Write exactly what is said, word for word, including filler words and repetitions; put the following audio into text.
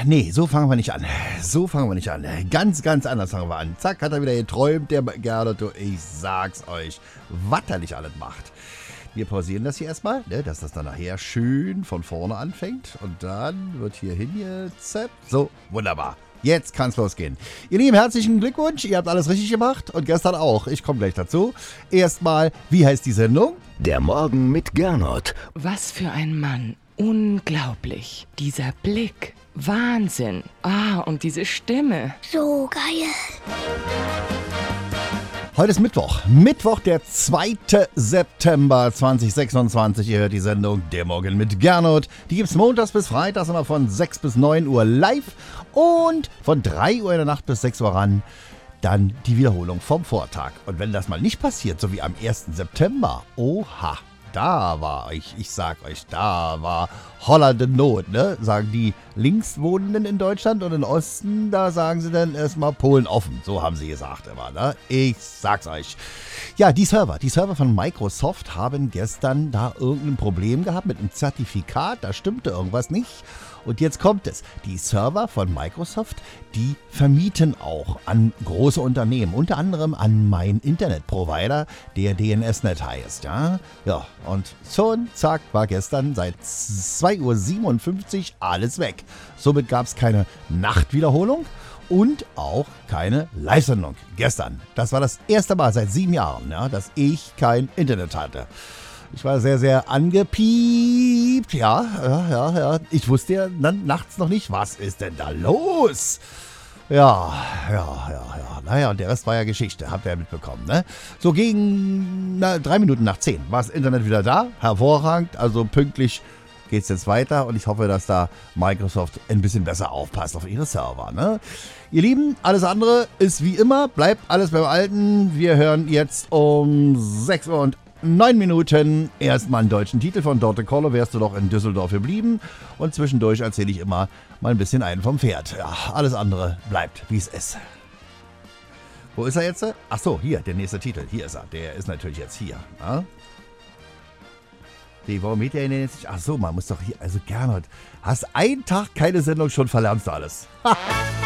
nee, so fangen wir nicht an. So fangen wir nicht an. Ganz, ganz anders fangen wir an. Zack, hat er wieder geträumt, der Gernot. Ich sag's euch, was er nicht alles macht. Wir pausieren das hier erstmal, ne, dass das dann nachher schön von vorne anfängt. Und dann wird hier hingezappt. So, wunderbar. Jetzt kann's losgehen. Ihr Lieben, herzlichen Glückwunsch. Ihr habt alles richtig gemacht und gestern auch. Ich komme gleich dazu. Erstmal, wie heißt die Sendung? Der Morgen mit Gernot. Was für ein Mann. Unglaublich. Dieser Blick. Wahnsinn. Ah, und diese Stimme. So geil. Heute ist Mittwoch. Mittwoch, der zweite September zweitausendsechsundzwanzig. Ihr hört die Sendung Der Morgen mit Gernot. Die gibt's montags bis freitags immer von sechs bis neun Uhr live und von drei Uhr in der Nacht bis sechs Uhr ran. Dann die Wiederholung vom Vortag. Und wenn das mal nicht passiert, so wie am ersten September, oha, da war ich, ich sag euch, da war hollande Not, ne? Sagen die Linkswohnenden in Deutschland und im Osten, da sagen sie dann erstmal Polen offen. So haben sie gesagt immer, ne? Ich sag's euch. Ja, die Server, die Server von Microsoft haben gestern da irgendein Problem gehabt mit einem Zertifikat, da stimmte irgendwas nicht. Und jetzt kommt es. Die Server von Microsoft, die vermieten auch an große Unternehmen, unter anderem an meinen Internetprovider, der D N S Net heißt. Ja, ja, und schon, zack, war gestern seit zwei Uhr siebenundfünfzig alles weg. Somit gab es keine Nachtwiederholung und auch keine Live-Sendung gestern. Das war das erste Mal seit sieben Jahren, ja, dass ich kein Internet hatte. Ich war sehr, sehr angepiept. Ja, ja, ja, ja. Ich wusste ja dann nachts noch nicht, was ist denn da los? Ja, ja, ja, ja. Naja, und der Rest war ja Geschichte. Habt ihr ja mitbekommen, ne? So gegen na, drei Minuten nach zehn war das Internet wieder da. Hervorragend. Also pünktlich geht's jetzt weiter. Und ich hoffe, dass da Microsoft ein bisschen besser aufpasst auf ihre Server, ne? Ihr Lieben, alles andere ist wie immer. Bleibt alles beim Alten. Wir hören jetzt um sechs Uhr und Neun Minuten, erstmal einen deutschen Titel von Dorte Kolle, wärst du doch in Düsseldorf geblieben. Und zwischendurch erzähle ich immer mal ein bisschen einen vom Pferd. Ja, alles andere bleibt, wie es ist. Wo ist er jetzt? Ach so, hier, der nächste Titel. Hier ist er. Der ist natürlich jetzt hier. Ja? Nee, warum geht der denn jetzt nicht? Ach so, man muss doch hier, also Gernot, hast einen Tag keine Sendung, schon verlernst du alles. Ha!